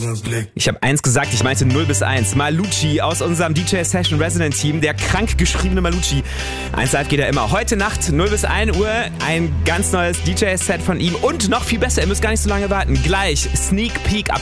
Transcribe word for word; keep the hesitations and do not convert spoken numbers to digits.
Blick. Ich habe eins gesagt, ich meinte null bis eins. Malucci aus unserem D J Session Resident Team, der krank geschriebene Malucci. eins Live geht er immer. Heute Nacht null bis ein Uhr ein ganz neues D J-Set von ihm und noch viel besser, ihr müsst gar nicht so lange warten. Gleich Sneak Peek ab